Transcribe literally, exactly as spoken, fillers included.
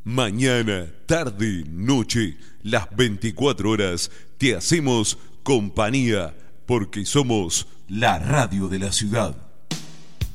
Mañana, tarde, noche, las veinticuatro horas te hacemos compañía porque somos la radio de la ciudad.